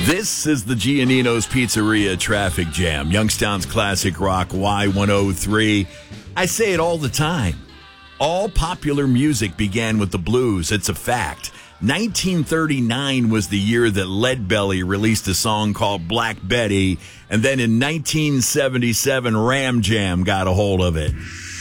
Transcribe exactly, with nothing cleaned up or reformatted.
This is the Giannino's Pizzeria Traffic Jam, Youngstown's Classic Rock Y one oh three. I say it all the time. All popular music began with the blues. It's a fact. nineteen thirty-nine was the year that Leadbelly released a song called Black Betty, and then in nineteen seventy-seven, Ram Jam got a hold of it.